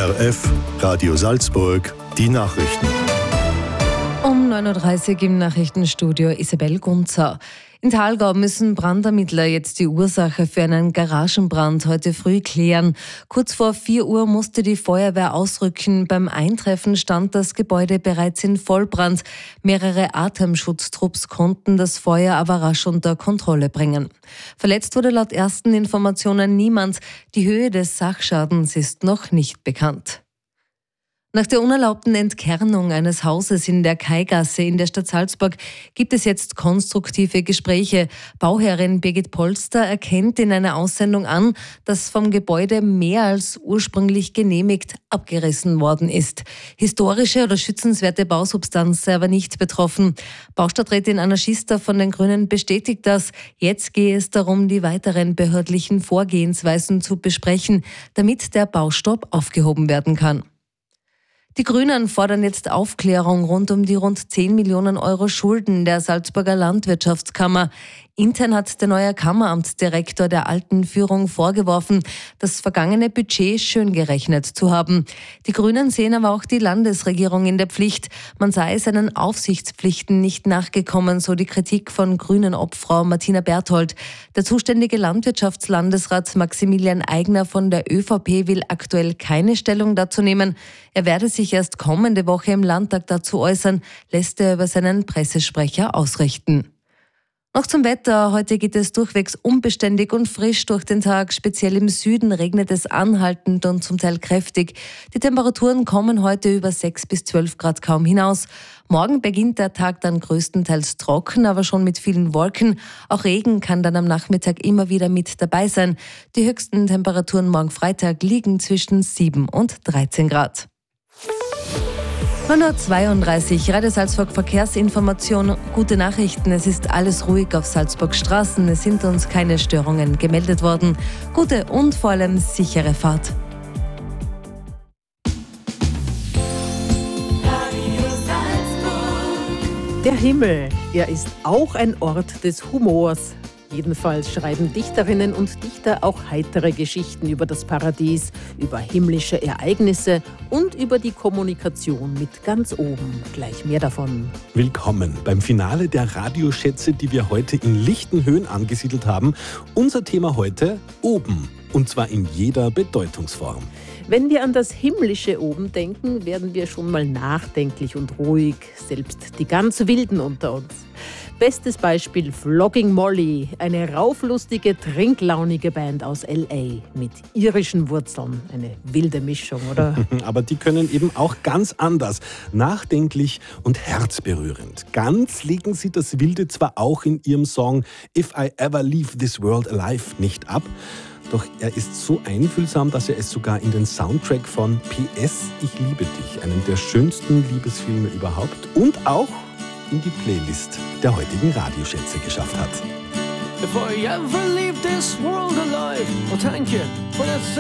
ORF, Radio Salzburg, die Nachrichten. Um 9.30 Uhr im Nachrichtenstudio Isabel Gunzer. In Thalgau müssen Brandermittler jetzt die Ursache für einen Garagenbrand heute früh klären. Kurz vor 4 Uhr musste die Feuerwehr ausrücken. Beim Eintreffen stand das Gebäude bereits in Vollbrand. Mehrere Atemschutztrupps konnten das Feuer aber rasch unter Kontrolle bringen. Verletzt wurde laut ersten Informationen niemand. Die Höhe des Sachschadens ist noch nicht bekannt. Nach der unerlaubten Entkernung eines Hauses in der Kaigasse in der Stadt Salzburg gibt es jetzt konstruktive Gespräche. Bauherrin Birgit Polster erkennt in einer Aussendung an, dass vom Gebäude mehr als ursprünglich genehmigt abgerissen worden ist. Historische oder schützenswerte Bausubstanz sei aber nicht betroffen. Baustadträtin Anna Schister von den Grünen bestätigt das. Jetzt gehe es darum, die weiteren behördlichen Vorgehensweisen zu besprechen, damit der Baustopp aufgehoben werden kann. Die Grünen fordern jetzt Aufklärung rund um die rund 10 Millionen Euro Schulden der Salzburger Landwirtschaftskammer. Intern hat der neue Kammeramtsdirektor der alten Führung vorgeworfen, das vergangene Budget schön gerechnet zu haben. Die Grünen sehen aber auch die Landesregierung in der Pflicht. Man sei seinen Aufsichtspflichten nicht nachgekommen, so die Kritik von Grünen-Obfrau Martina Berthold. Der zuständige Landwirtschaftslandesrat Maximilian Eigner von der ÖVP will aktuell keine Stellung dazu nehmen. Er werde sich erst kommende Woche im Landtag dazu äußern, lässt er über seinen Pressesprecher ausrichten. Noch zum Wetter. Heute geht es durchwegs unbeständig und frisch durch den Tag. Speziell im Süden regnet es anhaltend und zum Teil kräftig. Die Temperaturen kommen heute über 6 bis 12 Grad kaum hinaus. Morgen beginnt der Tag dann größtenteils trocken, aber schon mit vielen Wolken. Auch Regen kann dann am Nachmittag immer wieder mit dabei sein. Die höchsten Temperaturen morgen Freitag liegen zwischen 7 und 13 Grad. 9.32 Uhr, Radio Salzburg Verkehrsinformation. Gute Nachrichten, es ist alles ruhig auf Salzburg Straßen. Es sind uns keine Störungen gemeldet worden. Gute und vor allem sichere Fahrt. Der Himmel, er ist auch ein Ort des Humors. Jedenfalls schreiben Dichterinnen und Dichter auch heitere Geschichten über das Paradies, über himmlische Ereignisse und über die Kommunikation mit ganz oben. Gleich mehr davon. Willkommen beim Finale der Radioschätze, die wir heute in lichten Höhen angesiedelt haben. Unser Thema heute: oben. Und zwar in jeder Bedeutungsform. Wenn wir an das himmlische Oben denken, werden wir schon mal nachdenklich und ruhig, selbst die ganz Wilden unter uns. Bestes Beispiel Flogging Molly, eine rauflustige, trinklaunige Band aus L.A. mit irischen Wurzeln. Eine wilde Mischung, oder? Aber die können eben auch ganz anders. Nachdenklich und herzberührend. Ganz legen sie das Wilde zwar auch in ihrem Song If I Ever Leave This World Alive nicht ab, doch er ist so einfühlsam, dass er es sogar in den Soundtrack von P.S. Ich liebe dich, einem der schönsten Liebesfilme überhaupt, und auch in die Playlist der heutigen Radioschätze geschafft hat. If I ever leave this world alive, well, thank you for that